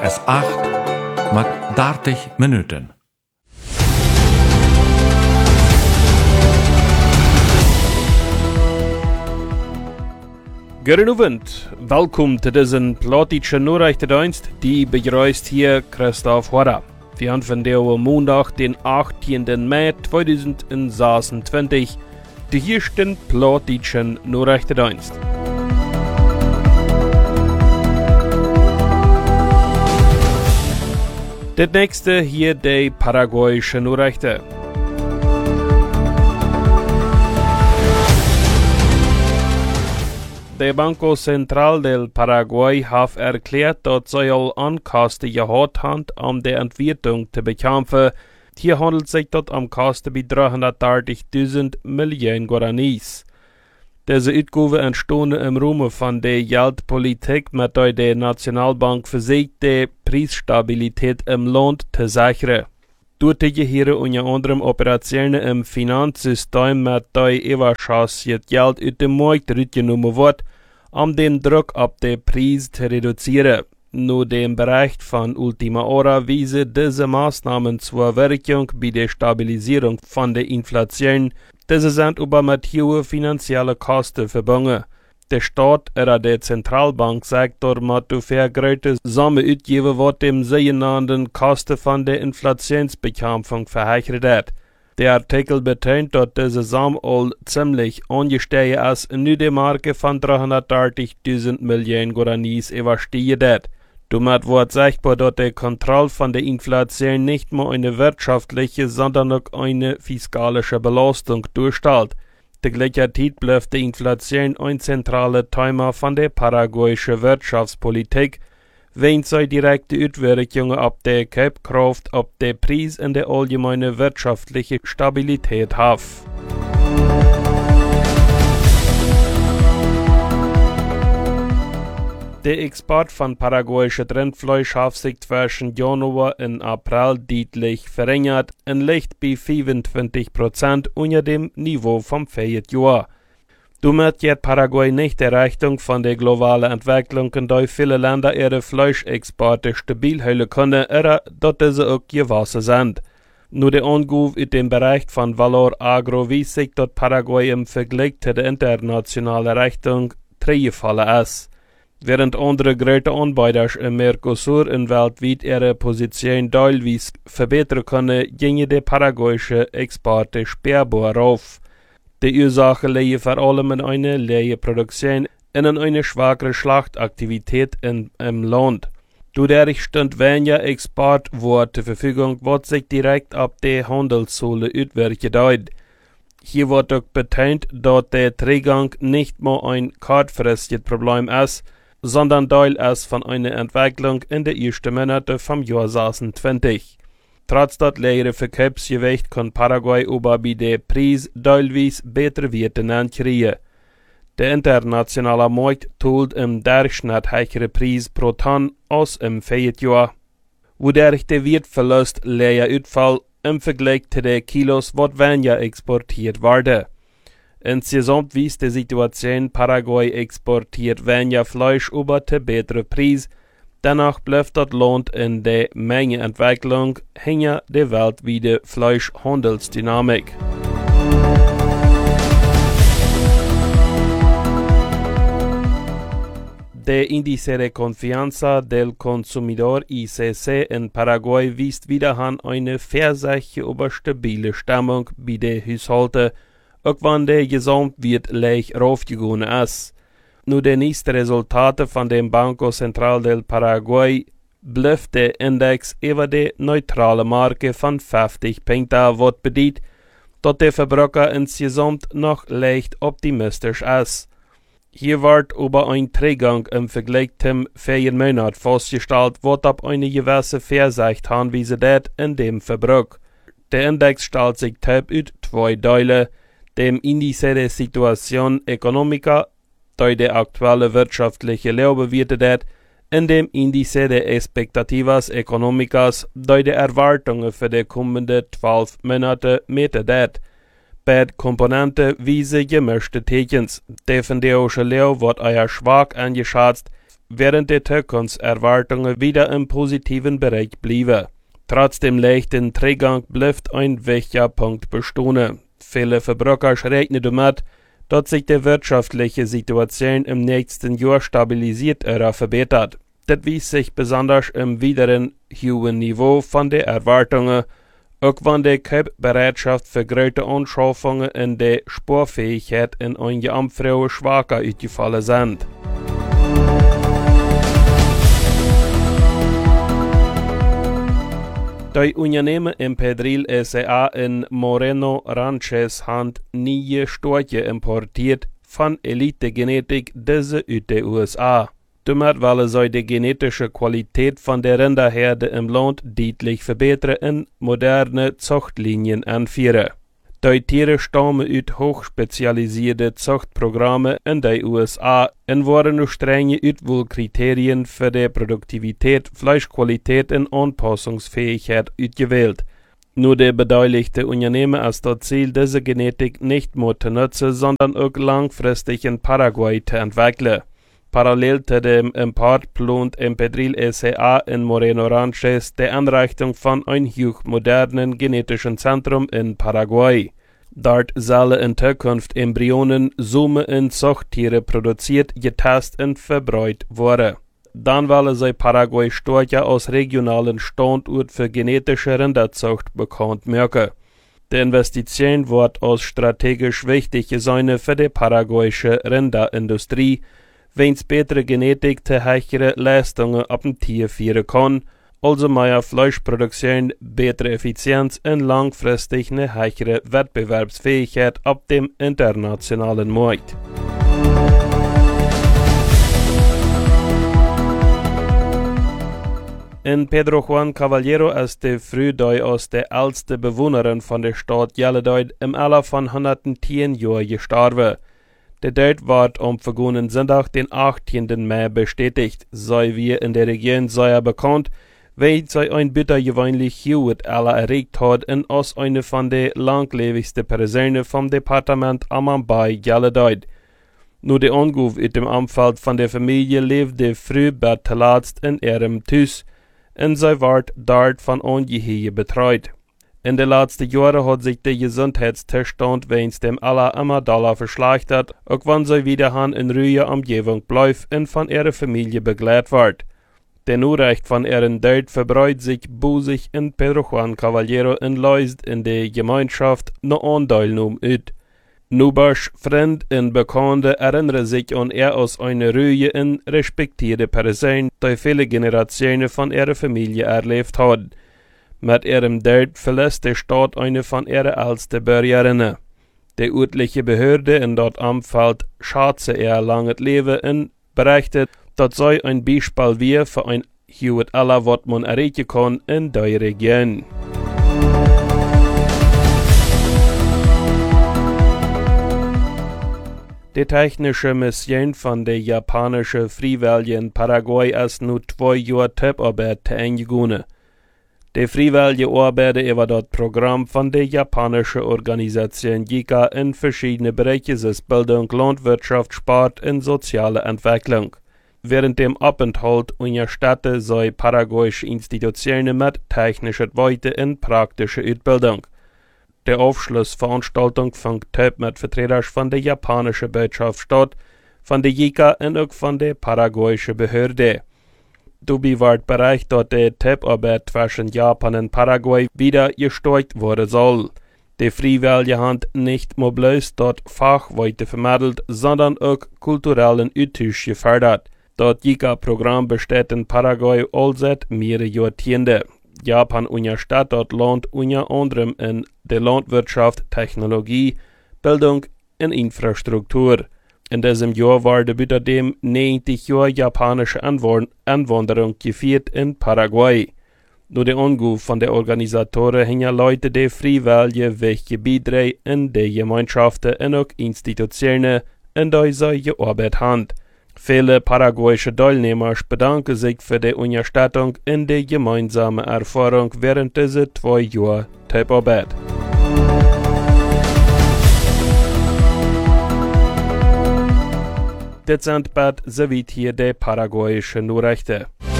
Es 8 maakt 30 minuten. Goedenavond, welkom te deze platische Nachrichtendienst, die begrüßt hier Christoph Horder. Wir haben von der Montag, den 18. Mai 2026, die ersten platischen Nachrichtendienst. Das nächste hier die paraguayische Nachrichten. Der Banco Central del Paraguay hat erklärt, dass sie all Ankasten gehabt haben, um die Entwertung zu bekämpfen. Hier handelt es sich dort um Kasten bei 330.000 Millionen Guaranis. Diese Ausgaben entstanden im Rahmen von der Geldpolitik, mit der die Nationalbank versucht, die Preisstabilität im Land zu sichern. Dort hier unter anderem Operationen im Finanzsystem, mit der Überschuss Geld aus dem Markt rausgenommen wird, um den Druck auf den Preis zu reduzieren. Nur dem Bericht von Ultima Hora weisen diese Maßnahmen zur Wirkung bei der Stabilisierung von der Inflation. Diese sind aber mit hohen finanziellen Kosten verbunden. Der Staat oder der Zentralbank sagt damit ungefähr größte Summe ausgeben, was dem sogenannten Kosten von der Inflationsbekämpfung verheichert wird. Der Artikel betont, dass diese Summe all ziemlich angestiegen ist und nur die Marke von 330.000 Millionen Guaranis überstiegen wird. Damit wird sichtbar, dass die Kontrolle von der Inflation nicht mehr eine wirtschaftliche, sondern auch eine fiskalische Belastung darstellt. Der gleiche Zeit bleibt die Inflation ein zentrales Thema von der paraguayischen Wirtschaftspolitik, wenn sie direkte Auswirkungen auf die Kaufkraft, auf den Preis und die allgemeine wirtschaftliche Stabilität hat. Der Export von paraguayischen Rindfleisch hat sich zwischen Januar und April deutlich verringert und liegt bei 25% unter dem Niveau vom Vorjahr. Damit geht Paraguay nicht der Richtung von der globalen Entwicklung, in der viele Länder ihre Fleischexporte stabil halten können, oder dass diese auch gewachsen sind. Nur der Angabe in dem Bereich von Valor Agro weist sich, dass Paraguay im Vergleich zu der internationalen Richtung zurückgefallen ist. Während andere große Anbieter im Mercosur und weltweit ihre Position teilweise verbessern können, gingen die paraguayischen Exporte spürbar auf. Die Ursache liegt vor allem in einer leeren Produktion und in einer schwachere Schlachtaktivität im Land. Dadurch stand weniger Exportware zur Verfügung, was sich direkt auf die Handelszolle auswirkt. Hier wird auch betont, dass der Zugang nicht mehr ein kurzfristiges Problem ist, sondern Teil ist von einer Entwicklung in den ersten Monaten vom Jahr 2020. Trotz des leeren Verkaufsgewichts kann Paraguay aber bei der Preis teilweise bessere Werte kriegen. Der internationale Markt tut im Durchschnitt höhere Preis pro Tonne als im Vorjahr, wodurch der Wertverlust leer ausfällt im Vergleich zu den Kilos, was weniger exportiert wurde. Insgesamt weist die Situation, Paraguay exportiert weniger Fleisch über zu besseren Preis. Danach bleibt das Land in der Mengeentwicklung hinter der weltweiten Fleischhandelsdynamik. Der Índice de Confianza del Consumidor ICC in Paraguay weist wiederum eine vorsichtige, aber stabile Stimmung bei den Haushalten, auch wenn der Gesamtwert leicht raufgegangen ist. Nur die nächsten Resultate von dem Banco Central del Paraguay bleibt der Index über die neutrale Marke von 50 Punkten, was bedeutet, dass der Verbraucher insgesamt noch leicht optimistisch ist. Hier wird über ein Zugang im Vergleich zum Ferienmonat festgestellt, was auf eine gewisse Vorsicht hinweisen wird in dem Verbrauch. Der Index stellt sich aus zwei Teilen, dem Índice de Situación Económica, der die aktuelle wirtschaftliche Lage bewertet wird, in dem Índice de Expectativas Económicas, der die Erwartungen für die kommenden 12 Monate meten wird. Beide Komponenten weisen gemischte Tekens. Der von der Lage wird eher schwach eingeschätzt, während die Zukunftserwartungen wieder im positiven Bereich blieben. Trotzdem leichten Trägang bleibt ein wichtiger Punkt bestehen. Viele Verbraucher rechnen damit, dass sich die wirtschaftliche Situation im nächsten Jahr stabilisiert oder verbessert. Das wies sich besonders im weiteren hohen Niveau von den Erwartungen, auch wenn die Kaufbereitschaft für große Anschaffungen in der Sparfähigkeit in einige Amtsfrauen schwacher ausgefallen sind. Die Unternehmen im Pedril S.A. in Moreno Ranches haben neue Storche importiert von Elite-Genetik, diese aus den USA. Damit wollen sie die genetische Qualität von der Rinderherde im Land deutlich verbessern und moderne Zuchtlinien anführen. Die Tiere stammen aus hochspezialisierten Zuchtprogrammen in den USA und wurden durch strenge Auswahlkriterien für die Produktivität, Fleischqualität und Anpassungsfähigkeit ausgewählt. Nur die beteiligten Unternehmen als das Ziel, diese Genetik nicht nur zu nutzen, sondern auch langfristig in Paraguay zu entwickeln. Parallel zu dem Import plant Pedril S.A. in Moreno Ranches die Einrichtung von einem hochmodernen genetischen Zentrum in Paraguay. Dort sollen in Zukunft Embryonen, Summe und Zuchttiere produziert, getestet und verbreitet werden. Dann wollen sie Paraguay Storche als regionalen Standort für genetische Rinderzucht bekannt machen. Die Investition wird als strategisch wichtig sein für die paraguayische Rinderindustrie, wenn es bessere Genetik zu höheren Leistungen ab dem Tier führen kann, also mehr Fleischproduktion, bessere Effizienz und langfristig eine höhere Wettbewerbsfähigkeit auf dem internationalen Markt. In Pedro Juan Caballero ist die Frühdei als die älteste Bewohnerin von der Stadt Yellowdide im Alter von 110 Jahren gestorben. Der Tod wird am vergangenen Sonntag, den 18. Mai, bestätigt, sei wie in der Region sehr bekannt, weil sie ein bittergewöhnlich hohes Alter erregt hat und als eine von den langlebigsten Personen vom Departement Amambay Yellowdide. Nur der Anruf in dem Umfeld von der Familie lebte früh bettelatzt in ihrem Haus und sie wird dort von Angehörigen betreut. In den letzten Jahren hat sich der Gesundheitszustand während dem Alter immer doller verschlechtert, auch wenn sie wieder in ruhiger Umgebung bleibt und von ihrer Familie begleitet wird. Der Nachricht von ihrem Tod verbreitet sich busig in Pedro Juan Caballero und löst in der Gemeinschaft noch Anteilnahme aus. Nubers Freund und Bekannte erinnern sich an er als eine ruhige und respektierte Person, die viele Generationen von ihrer Familie erlebt hat. Mit ihrem Tod verlässt die Stadt eine von ihren ältesten Bürgerinnen. Die örtliche Behörde in dort Umfeld schätzt ihr langes Leben und berichtet, dass sie ein Beispiel wie für ein hohes Alter, was man erreichen kann in der Region. Die technische Mission von der japanischen Freiwilligen in Paraguay ist nun 2 Jahre Tipparbeit zu Ende gegangen. Die Freiwillige arbeiten über das Programm von der japanischen Organisation JICA in verschiedene Bereiche des Bildung, Landwirtschaft, Sport und soziale Entwicklung. Während dem Aufenthalt unterstützen sie paraguayische Institutionen mit technischer Weite und praktischer Ausbildung. Die Aufschlussveranstaltung fängt mit Vertretern von der japanischen Botschaft statt, von der JICA und auch von der paraguayischen Behörde. Dabei wird berichtet, dass die Tipparbeit zwischen Japan und Paraguay wieder gestärkt werden soll. Die Freiwillige Hand nicht nur bloß dort Fachweite vermittelt, sondern auch kulturellen Austausch gefördert. Das JICA-Programm besteht in Paraguay all seit mehreren Jahrzehnten. Japan unterstützt das Land unter anderem in der Landwirtschaft, Technologie, Bildung und Infrastruktur. In diesem Jahr wurde wieder dem 90 Jahre japanische Einwanderung gefeiert in Paraguay. Nur der Anruf von der Organisatoren hängen Leute, die freiwillige wichtige Beiträge in der Gemeinschaften und auch Institutionen, in der sie gearbeitet haben. Viele paraguayische Teilnehmer bedanken sich für die Unterstützung in der gemeinsamen Erfahrung während dieser 2 Jahre Tipparbeit. Dit sind bad soweit hier de paraguayische Nachrichten.